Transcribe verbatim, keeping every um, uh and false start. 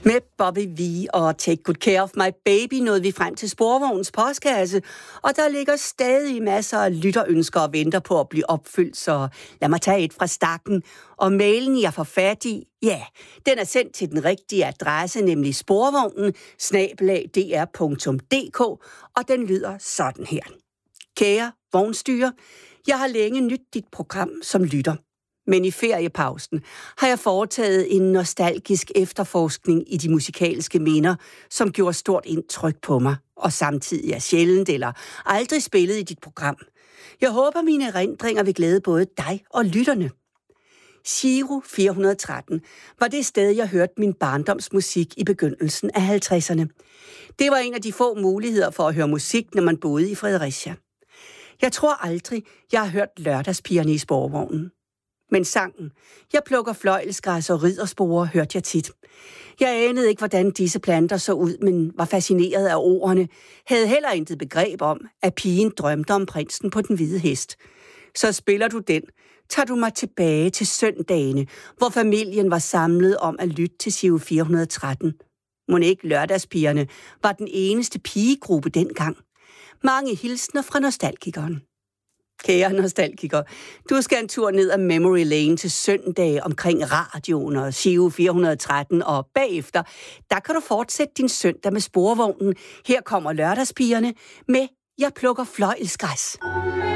Med Bobby V og Take Good Care of My Baby nåede vi frem til Sporvognens postkasse, og der ligger stadig masser af lytterønsker og venter på at blive opfyldt, så lad mig tage et fra stakken. Og mailen, jeg får fat i, ja, den er sendt til den rigtige adresse, nemlig sporvognen snabel-a d r punktum d k, og den lyder sådan her. Kære vognstyre, jeg har længe nydt dit program som lytter. Men i feriepausen har jeg foretaget en nostalgisk efterforskning i de musikalske minder, som gjorde stort indtryk på mig, og samtidig er sjældent eller aldrig spillet i dit program. Jeg håber, mine erindringer vil glæde både dig og lytterne. Giro fire hundrede og tretten var det sted, jeg hørte min barndomsmusik i begyndelsen af halvtredserne. Det var en af de få muligheder for at høre musik, når man boede i Fredericia. Jeg tror aldrig, jeg har hørt Lørdagspigerne i Sporvognen. Men sangen, jeg plukker fløjelsgræs og riddersporer, hørte jeg tit. Jeg anede ikke, hvordan disse planter så ud, men var fascineret af ordene, havde heller intet begreb om, at pigen drømte om prinsen på den hvide hest. Så spiller du den, tager du mig tilbage til søndagene, hvor familien var samlet om at lytte til Giro fire hundrede og tretten. Mon ikke Lørdagspigerne var den eneste pigegruppe dengang. Mange hilsner fra nostalgikeren. Kære nostalgiker, du skal en tur ned ad Memory Lane til søndag omkring radioen og Giro fire hundrede og tretten, og bagefter, der kan du fortsætte din søndag med Sporvognen. Her kommer Lørdagspigerne med Jeg plukker fløjelsgræs.